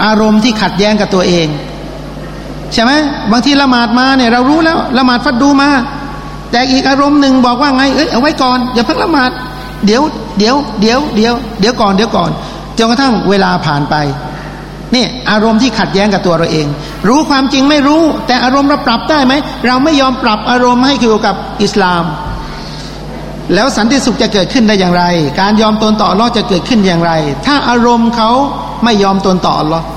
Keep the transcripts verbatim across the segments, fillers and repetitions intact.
อารมณ์ที่ขัดแย้งกับตัวเองใช่ไหมบางทีละหมาดมาเนี่ยเรารู้แล้วละหมาดฟัดดูมาแต่อีกอารมณ์หนึ่งบอกว่าไงเอ้ยเอาไว้ก่อนอย่าเพิ่งละหมาดเดี๋ยวเดี๋ยวเดี๋ยวเดี๋ยวเดี๋ยวก่อนเดี๋ยวก่อนจนกระทั่งเวลาผ่านไปนี่อารมณ์ที่ขัดแย้งกับตัวเราเองรู้ความจริงไม่รู้แต่อารมณ์เราปรับได้ไหมเราไม่ยอมปรับอารมณ์ให้เกี่ยวกับอิสลามแล้วสันติสุขจะเกิดขึ้นได้อย่างไรการยอมตนต่ออัลเลาะห์จะเกิดขึ้นอย่างไรถ้าอารมณ์เขาไม่ยอมตนต่ออัลเลาะห์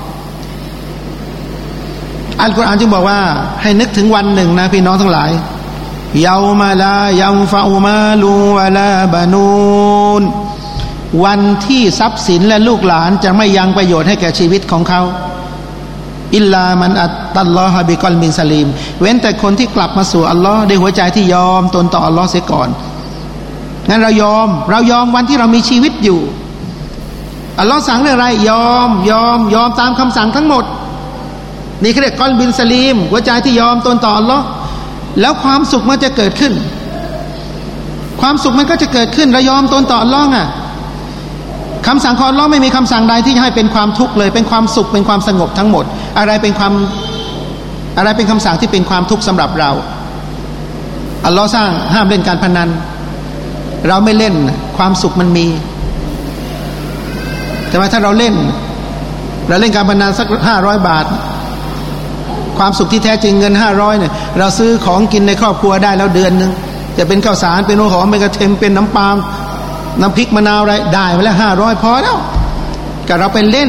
อัลกุรอานจึงบอกว่าให้นึกถึงวันหนึ่งนะพี่น้องทั้งหลายยามาลายัมฟะอุมาลูวะลาบานูนวันที่ทรัพย์สินและลูกหลานจะไม่ยังประโยชน์ให้แก่ชีวิตของเขาอิลลามันอัตตัลลอฮะบิกอลบินซาลีมเว้นแต่คนที่กลับมาสู่อัลลอฮ์ด้วยหัวใจที่ยอมตนต่ออัลลอฮ์เสียก่อนงั้นเรายอมเรายอมวันที่เรามีชีวิตอยู่อัลลอฮ์สั่งเรื่องอะไรยอมยอมยอมตามคำสั่งทั้งหมดนี่เขาเรียกกอลบินซาลีมหัวใจที่ยอมตนต่ออัลลอฮ์แล้วความสุขมันจะเกิดขึ้นความสุขมันก็จะเกิดขึ้นเรายอมตนต่ออัลลอฮ์อ่ะคำสั่งของอัลลอฮ์ไม่มีคำสั่งใดที่จะให้เป็นความทุกข์เลยเป็นความสุขเป็นความสงบทั้งหมดอะไรเป็นความอะไรเป็นคำสั่งที่เป็นความทุกข์สำหรับเราอัลลอฮ์สร้างห้ามเล่นการพนันเราไม่เล่นความสุขมันมีแต่ว่าถ้าเราเล่นเราเล่นการพนันสักห้าร้อยบาทความสุขที่แท้จริงเงินห้าร้อยเนี่ยเราซื้อของกินในครอบครัวได้แล้วเดือนนึงจะเป็นข้าวสารเป็นหัวหอมเป็นกระเทียมเป็นน้ำปาล์มน้ำพริกมะนาวอะไรได้ไปแล้วห้าร้อยพอแล้วก็เราไปเล่น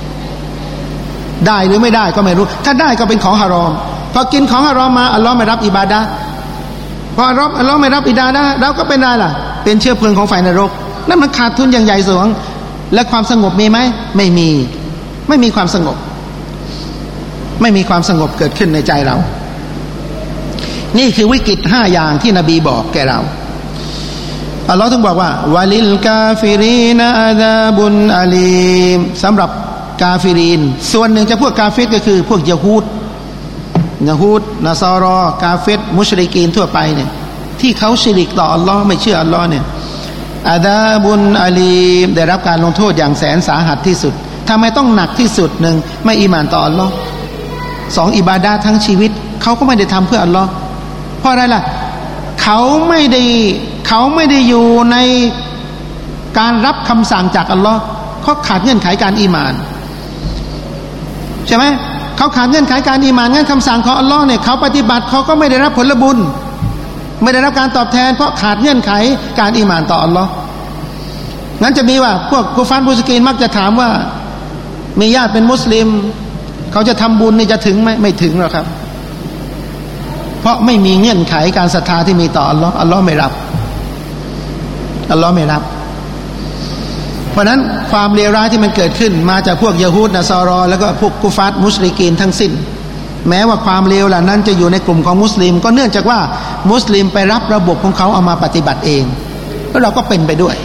ได้หรือไม่ได้ก็ไม่รู้ถ้าได้ก็เป็นของฮารอมพอกินของฮารอมมาอัลลอฮ์ไม่รับอิบาดะห์พออัลลอฮ์อัลลอฮ์ไม่รับอิบาดะห์เราก็เป็นได้ล่ะเป็นเชื้อเพลิงของไฟนรกนั่นมันขาดทุนอย่างใหญ่หลวงและความสงบมีไหมไม่มีไม่มีความสงบไม่มีความสงบเกิดขึ้นในใจเรานี่คือวิกฤตห้าอย่างที่นบีบอกแก่เราอัลลอฮ์ถึงบอกว่าวะลิลกาฟิรีนอาซาบุนอาลีมสำหรับกาฟิรีนส่วนหนึ่งจะพวกกาเฟรก็คือพวกยะฮูดยะฮูดนะซอรอกาเฟรมุชริกีนทั่วไปเนี่ยที่เขาชิริกต่ออัลลอฮ์ไม่เชื่ออัลลอฮ์เนี่ยอาซาบุนอาลีมได้รับการลงโทษอย่างแสนสาหัสที่สุดทำไมต้องหนักที่สุดหนึ่งไม่อีหม่านต่ออัลลอฮ์สองอิบาดะห์ทั้งชีวิตเขาก็ไม่ได้ทำเพื่ออัลลอฮ์เพราะอะไรล่ะเขาไม่ได้เขาไม่ได้อยู่ในการรับคำสั่งจากอัลลอฮ์เขาขาดเงื่อนไขการอีหม่านใช่ไหมเขาขาดเงื่อนไขการอีหม่านงั้นคำสั่งของอัลลอฮ์เนี่ยเขาปฏิบัติเขาก็ไม่ได้รับผลบุญไม่ได้รับการตอบแทนเพราะขาดเงื่อนไขการอีหม่านต่ออัลลอฮ์งั้นจะมีว่าพวกกุฟาร์มุชริกีนมักจะถามว่ามีญาติเป็นมุสลิมเขาจะทำบุญนี่จะถึงไหมไม่ถึงหรอกครับเพราะไม่มีเงื่อนไขการศรัทธาที่มีต่ออัลลอฮ์อัลลอฮ์ไม่รับอัลลอฮ์ไม่รับเพราะนั้นความเลวร้ายที่มันเกิดขึ้นมาจากพวกยะฮูดนะซอรอแล้วก็พวกกุฟาร์มุชริกีนทั้งสิ้นแม้ว่าความเลวเหล่านั้นจะอยู่ในกลุ่มของมุสลิมก็เนื่องจากว่ามุสลิมไปรับระบบของเขาเอามาปฏิบัติเองแล้วเราก็เป็นไปด้วย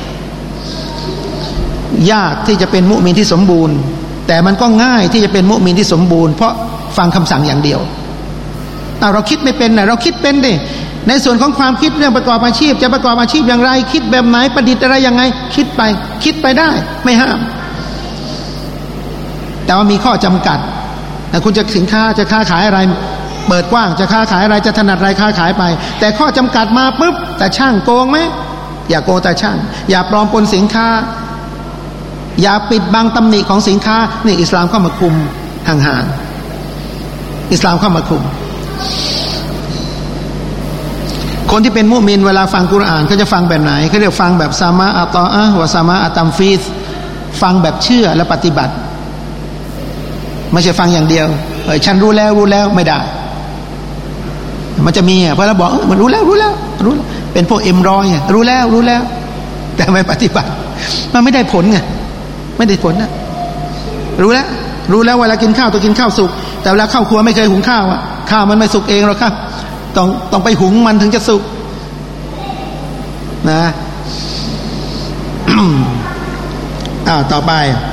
ยากที่จะเป็นมุมินที่สมบูรณ์แต่มันก็ง่ายที่จะเป็นมุมินที่สมบูรณ์เพราะฟังคำสั่งอย่างเดียวเราคิดไม่เป็นนะเราคิดเป็นดิในส่วนของความคิดเรื่องประกอบอาชีพจะประกอบอาชีพอย่างไรคิดแบบไหนประดิษฐ์อะไรยังไงคิดไปคิดไปได้ไม่ห้ามแต่ว่ามีข้อจำกัดแต่คุณจะสินค้าจะค้าขายอะไรเปิดกว้างจะค้าขายอะไรจะถนัดอะไรค้าขายไปแต่ข้อจำกัดมาปุ๊บแต่ช่างโกงไหมอย่าโกงแต่ช่างอย่าปลอมปนสินค้าอย่าปิดบังตำหนิของสินค้านี่อิสลามเข้ามาคุมห่างๆอิสลามเข้ามาคุมคนที่เป็นมุมินเวลาฟังกุรอานเขาจะฟังแบบไหนเขาเรียกฟังแบบซามาอัตตออะฮ์วะซามาอัตตัมฟีซฟังแบบเชื่อและปฏิบัติไม่ใช่ฟังอย่างเดียวเออฉันรู้แล้วรู้แล้วไม่ได้มันจะมีอ่ะเพราะเราบอกมันรู้แล้วรู้แล้วรู้เป็นพวกเอ็มร้อยอ่ะรู้แล้วรู้แล้วแต่ไม่ปฏิบัติมันไม่ได้ผลไงไม่ได้ผลนะรู้แล้วรู้แล้วเวลากินข้าวต้องกินข้าวสุกแต่เวลาเข้าครัวไม่เคยหุงข้าวอ่ะข้าวมันไม่สุกเองหรอกครับต้องต้องไปหุงมันถึงจะสุกนะ อ่าต่อไป